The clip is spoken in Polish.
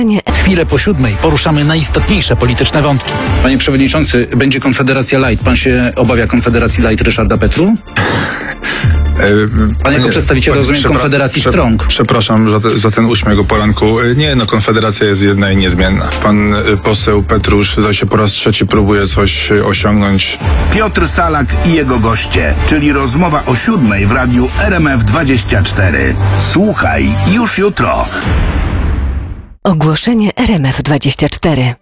Chwilę po 7 poruszamy najistotniejsze polityczne wątki. Panie przewodniczący, będzie Konfederacja Light. Pan się obawia Konfederacji Light Ryszarda Petru? Pan jako przedstawiciel, rozumiem, Konfederacji Strong. Przepraszam za ten uśmiech o poranku. Nie, no Konfederacja jest jedna i niezmienna. Pan poseł Petrusz zaś się po raz trzeci próbuje coś osiągnąć. Piotr Salak i jego goście, czyli rozmowa o 7 w radiu RMF24. Słuchaj już jutro. Ogłoszenie RMF24.